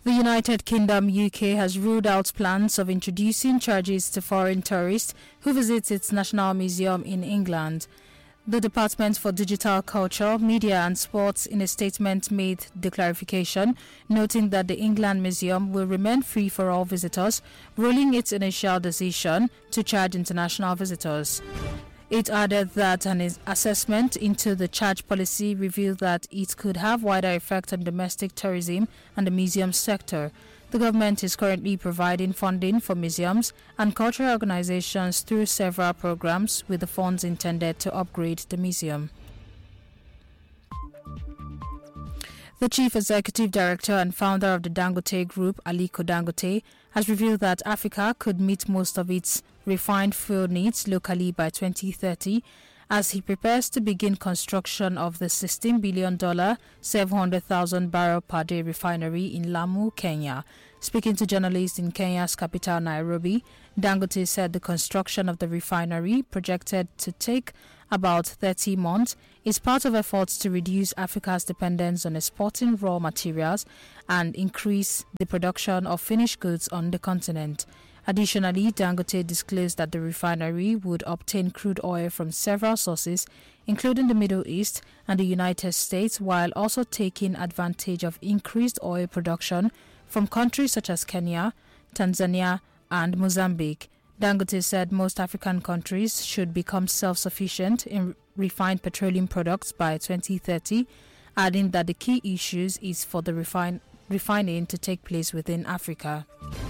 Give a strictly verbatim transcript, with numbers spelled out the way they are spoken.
The United Kingdom U K has ruled out plans of introducing charges to foreign tourists who visit its National Museum in England. The Department for Digital Culture, Media and Sports in a statement made the clarification, noting that the England Museum will remain free for all visitors, ruling its initial decision to charge international visitors. It added that an assessment into the charge policy revealed that it could have wider effect on domestic tourism and the museum sector. The government is currently providing funding for museums and cultural organizations through several programs with the funds intended to upgrade the museum. The Chief Executive Director and founder of the Dangote Group, Aliko Dangote, has revealed that Africa could meet most of its refined fuel needs locally by twenty thirty as he prepares to begin construction of the sixteen billion dollars, seven hundred thousand barrel per day refinery in Lamu, Kenya. Speaking to journalists in Kenya's capital, Nairobi, Dangote said the construction of the refinery, projected to take about thirty months, is part of efforts to reduce Africa's dependence on exporting raw materials and increase the production of finished goods on the continent. Additionally, Dangote disclosed that the refinery would obtain crude oil from several sources, including the Middle East and the United States, while also taking advantage of increased oil production from countries such as Kenya, Tanzania, and Mozambique. Dangote said most African countries should become self-sufficient in refined petroleum products by twenty thirty, adding that the key issue is for the refine, refining to take place within Africa.